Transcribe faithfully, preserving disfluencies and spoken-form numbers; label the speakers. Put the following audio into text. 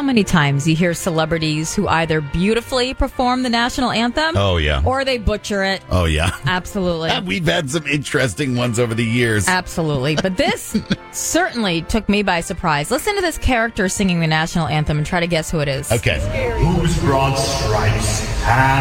Speaker 1: many times you hear celebrities who either beautifully perform the national anthem
Speaker 2: Oh, yeah.
Speaker 1: or they butcher it.
Speaker 2: Oh, yeah.
Speaker 1: Absolutely.
Speaker 2: We've had some interesting ones over the years.
Speaker 1: Absolutely. But this certainly took me by surprise. Listen to this character singing the national anthem and try to guess who it is.
Speaker 2: Okay.
Speaker 3: Whose broad stripes have